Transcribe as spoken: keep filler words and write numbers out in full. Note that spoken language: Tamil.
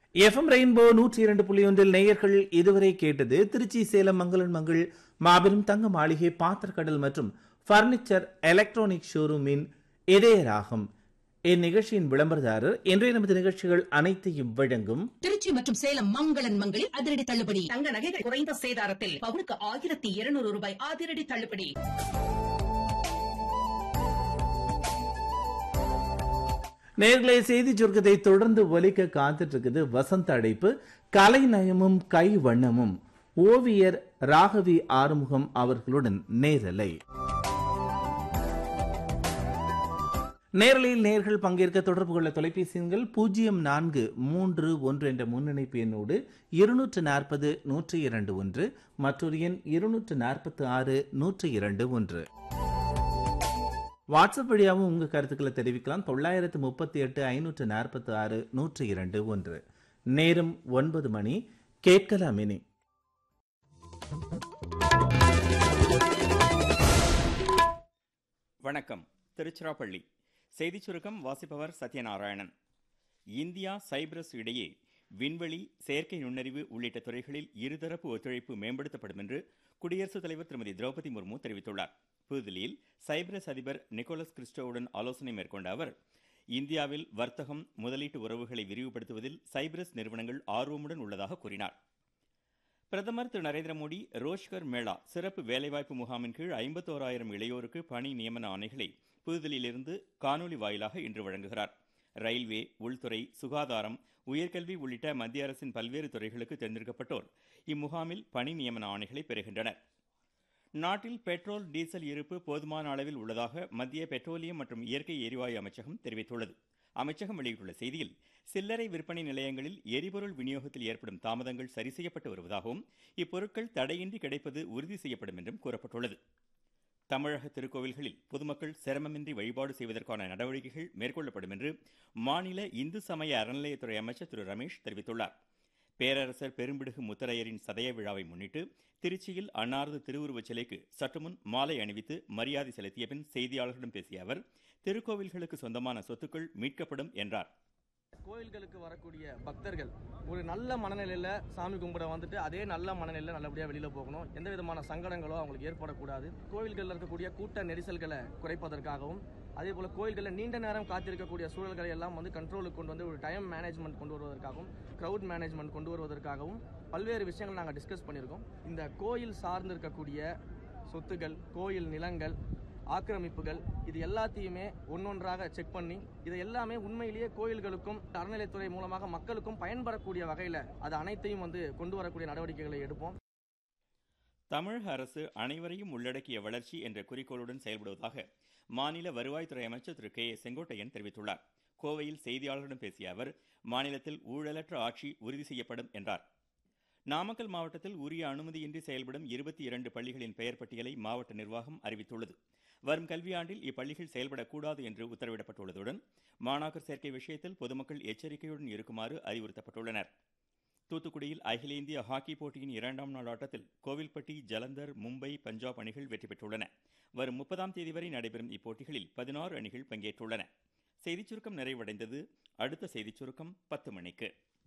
எஃப்எம் ரெயின்போ நூற்றி இரண்டு புள்ளி ஒன்றில் நேயர்கள் இதுவரை கேட்டது திருச்சி சேலம் மங்களன் மங்கள் மாபெரும் தங்க மாளிகை பாத்திரக்கடல் மற்றும் பர்னிச்சர் எலக்ட்ரானிக் ஷோரூமின் இதய ராகம். இந்நிகழ்ச்சியின் விளம்பரதாரர் இன்றைய நமது நிகழ்ச்சிகள் அனைத்தையும் வழங்கும் திருச்சி மற்றும் சேலம் மங்களன் மங்களில் அதிரடி தள்ளுபடி. தங்க நகைகள் குறைந்த சேதாரத்தில் பவுனுக்கு ஆயிரத்தி இருநூறு ரூபாய் அதிரடி தள்ளுபடி. நேர்களை செய்தி சுருக்கத்தை தொடர்ந்து ஒலிக்க காத்துட்டு இருக்குது வசந்த அழைப்பு. கலை நயமும் கை வண்ணமும் ஓவியர் ராகவி ஆறுமுகம் அவர்களுடன் நேரலை. நேரலையில் நேர்கள் பங்கேற்க தொடர்பு கொள்ள தொலைபேசி எண்கள் பூஜ்ஜியம் நான்கு மூன்று ஒன்று என்ற முன்னிணைப்பு எண்ணோடு இருநூற்று நாற்பது நூற்றி இரண்டு ஒன்று, மற்றொரு எண் இருநூற்று நாற்பத்தி ஆறு நூற்றி இரண்டு ஒன்று. வாட்ஸ்அப் வழியாகவும் உங்க கருத்துக்களை தெரிவிக்கலாம். தொள்ளாயிரத்து முப்பத்தி எட்டு ஐநூற்று நாற்பத்தி ஆறு நூற்றி இரண்டு ஒன்று. நேரம் ஒன்பது மணி. கேட்கலாம் இனி வணக்கம். திருச்சிராப்பள்ளி செய்திச் சுருக்கம் வாசிப்பவர் சத்யநாராயணன். இந்தியா சைப்ரஸ் இடையே விண்வெளி, செயற்கை நுண்ணறிவு உள்ளிட்ட துறைகளில் இருதரப்பு ஒத்துழைப்பு மேம்படுத்தப்படும் என்று குடியரசுத் தலைவர் திருமதி திரௌபதி முர்மு தெரிவித்துள்ளார். புதுதில்லியில் சைப்ரஸ் அதிபர் நிக்கோலஸ் கிறிஸ்டோவுடன் ஆலோசனை மேற்கொண்ட அவர், இந்தியாவில் வர்த்தகம், முதலீட்டு உறவுகளை விரிவுபடுத்துவதில் சைப்ரஸ் நிறுவனங்கள் ஆர்வமுடன் உள்ளதாக கூறினார். பிரதமர் திரு நரேந்திர மோடி ரோஷ்கர் மேளா சிறப்பு வேலைவாய்ப்பு முகாமின் கீழ் ஐம்பத்தோராயிரம் இளையோருக்கு பணி நியமன ஆணைகளை புதுதில்லியிலிருந்து காணொலி வாயிலாக இன்று வழங்குகிறார். ரயில்வே, உள்துறை, சுகாதாரம், உயர்கல்வி உள்ளிட்ட மத்திய அரசின் பல்வேறு துறைகளுக்கு தேர்ந்தெடுக்கப்பட்டோர் இம்முகாமில் பணி நியமன ஆணைகளை பெறுகின்றனர். நாட்டில் பெட்ரோல், டீசல் இருப்பு போதுமான அளவில் உள்ளதாக மத்திய பெட்ரோலியம் மற்றும் இயற்கை எரிவாயு அமைச்சகம் தெரிவித்துள்ளது. அமைச்சகம் வெளியிட்டுள்ள செய்தியில், சில்லறை விற்பனை நிலையங்களில் எரிபொருள் விநியோகத்தில் ஏற்படும் தாமதங்கள் சரி செய்யப்பட்டு வருவதாகவும் இப்பொருட்கள் தடையின்றி கிடைப்பது உறுதி செய்யப்படும் என்றும் கூறப்பட்டுள்ளது. தமிழக திருக்கோவில்களில் பொதுமக்கள் சிரமமின்றி வழிபாடு செய்வதற்கான நடவடிக்கைகள் மேற்கொள்ளப்படும் என்று மாநில இந்து சமய அறநிலையத்துறை அமைச்சர் திரு ரமேஷ் தெரிவித்துள்ளார். பேரரசர் பெரும்பிடுகு முத்தரையரின் சதய விழாவை முன்னிட்டு திருச்சியில் அன்னாரது திருவுருவச் சிலைக்கு சற்றுமுன் மாலை அணிவித்து மரியாதை செலுத்திய பின் செய்தியாளர்களிடம் பேசிய அவர், திருக்கோவில்களுக்கு சொந்தமான சொத்துக்கள் மீட்கப்படும் என்றார். கோயில்களுக்கு வரக்கூடிய பக்தர்கள் ஒரு நல்ல மனநிலையில சாமி கும்பிட வந்துட்டு அதே நல்ல மனநிலையில நல்லபடியா வெளியில போகணும். எந்த விதமான சங்கடங்களோ அவங்களுக்கு ஏற்படக்கூடாது. கோயில்களில் இருக்கக்கூடிய கூட்ட நெரிசல்களை குறைப்பதற்காகவும், அதே போல கோயில்களில் நீண்ட நேரம் காத்திருக்கக்கூடிய சூழல்களை எல்லாம் வந்து கண்ட்ரோலுக்கு கொண்டு வந்து ஒரு டைம் மேனேஜ்மெண்ட் கொண்டு வருவதற்காகவும், க்ரௌட் மேனேஜ்மெண்ட் கொண்டு வருவதற்காகவும் பல்வேறு விஷயங்கள் நாங்கள் டிஸ்கஸ் பண்ணியிருக்கோம். இந்த கோயில் சார்ந்து இருக்கக்கூடிய சொத்துகள், கோயில் நிலங்கள், ஆக்கிரமிப்புகள், இது எல்லாத்தையுமே ஒன்னொன்றாக செக் பண்ணி இது எல்லாமே உண்மையிலேயே கோயில்களுக்கும் அறநிலையத்துறை மூலமாக மக்களுக்கும் பயன்படக்கூடிய வகையில் அது அனைத்தையும் வந்து கொண்டு வரக்கூடிய நடவடிக்கைகளை எடுப்போம். தமிழக அரசு அனைவரையும் உள்ளடக்கிய வளர்ச்சி என்ற குறிக்கோளுடன் செயல்படுவதாக மாநில வருவாய்த்துறை அமைச்சர் திரு கே ஏ செங்கோட்டையன் தெரிவித்துள்ளார். கோவையில் செய்தியாளர்களிடம் பேசிய அவர், மாநிலத்தில் ஊழலற்ற ஆட்சி உறுதி செய்யப்படும் என்றார். நாமக்கல் மாவட்டத்தில் உரிய அனுமதியின்றி செயல்படும் இருபத்தி இரண்டு பள்ளிகளின் பெயர் பட்டியலை மாவட்ட நிர்வாகம் அறிவித்துள்ளது. வரும் கல்வியாண்டில் இப்பள்ளிகள் செயல்படக்கூடாது என்று உத்தரவிடப்பட்டுள்ளதுடன் மாணாக்கர் சேர்க்கை விஷயத்தில் பொதுமக்கள் எச்சரிக்கையுடன் இருக்குமாறு அறிவுறுத்தப்பட்டுள்ளனர். தூத்துக்குடியில் அகில இந்திய ஹாக்கி போட்டியின் இரண்டாம் நாள் ஆட்டத்தில் கோவில்பட்டி, ஜலந்தர், மும்பை, பஞ்சாப் அணிகள் வெற்றி பெற்றுள்ளன. வரும் முப்பதாம் தேதி வரை நடைபெறும் இப்போட்டிகளில் பதினாறு அணிகள் பங்கேற்றுள்ளன. செய்திச் சுருக்கம் நிறைவடைந்தது. அடுத்த செய்திச் சுருக்கம் பத்து மணிக்கு.